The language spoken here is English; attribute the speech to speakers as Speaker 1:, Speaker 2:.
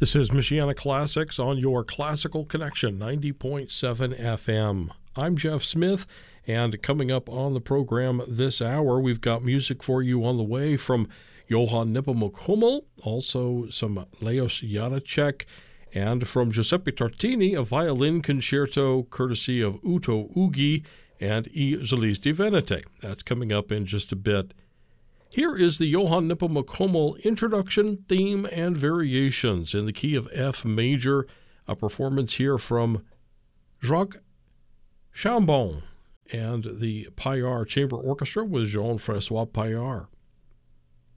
Speaker 1: This is Michiana Classics on your Classical Connection, 90.7 FM. I'm Jeff Smith, and coming up on the program this hour, we've got music for you on the way from Johann Nepomuk Hummel, also some Leos Janáček, and from Giuseppe Tartini, a violin concerto courtesy of Uto Uggi and I Solisti Venete. That's coming up in just a bit. Here is the Johann Nepomuk Hummel introduction, theme, and variations in the key of F major, a performance here from Jacques Chambon and the Paillard Chamber Orchestra with Jean-François Paillard.